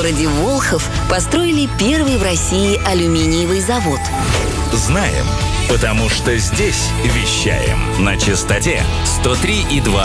городе Волхов построили первый в России алюминиевый завод. Знаем, потому что здесь вещаем на частоте 103,2